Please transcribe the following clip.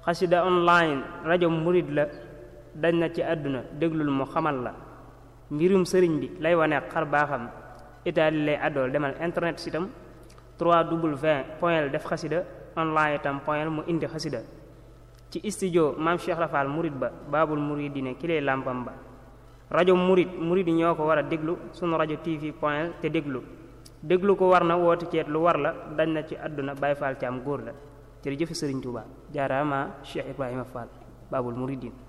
xasida online rajo murid la dañ na ci àdduna déglul mu xamal la mbirum sëriñ bi lay wane xar baaxam itaali lay àddool demal internet sitam 3w def xasida online itam point mu indi xasida ci studio maam Cheikh Rafal murid ba baabul muridine ki lay làmpam ba rajo murid yi ñoo ko war a déglu sunu rajo tv point te déglu ko war na woote ceet lu war la dañ na ci àdduna Baay Faal ci am góor la jërëjëf Sëriñ Tuubaa jaaraama Cheikh Ibrahima Fall baabul muridine